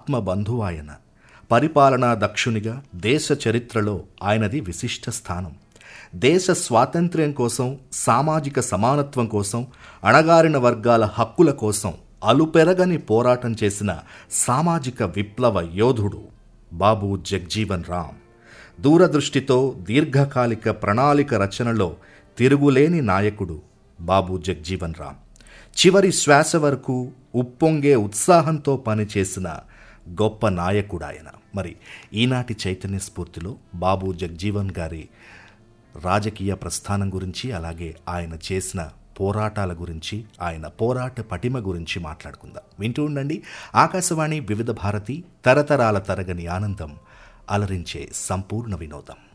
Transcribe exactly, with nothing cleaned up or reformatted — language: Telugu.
ఆత్మబంధువు ఆయన. పరిపాలనా దక్షునిగా దేశ చరిత్రలో ఆయనది విశిష్ట స్థానం. దేశ స్వాతంత్ర్యం కోసం, సామాజిక సమానత్వం కోసం, అణగారిన వర్గాల హక్కుల కోసం అలుపెరగని పోరాటం చేసిన సామాజిక విప్లవ యోధుడు బాబూ జగ్జీవన్ రామ్. దూరదృష్టితో దీర్ఘకాలిక ప్రణాళిక రచనలో తిరుగులేని నాయకుడు బాబూ జగ్జీవన్ రామ్. చివరి శ్వాస వరకు ఉప్పొంగే ఉత్సాహంతో పనిచేసిన గొప్ప నాయకుడాయన. మరి ఈనాటి చైతన్య స్ఫూర్తిలో బాబూ జగ్జీవన్ గారి రాజకీయ ప్రస్థానం గురించి, అలాగే ఆయన చేసిన పోరాటాల గురించి, ఆయన పోరాట పటిమ గురించి మాట్లాడుకుందాం. వింటూ ఉండండి ఆకాశవాణి వివిధ భారతి, తరతరాల తరగని ఆనందం, అలరించే సంపూర్ణ వినోదం.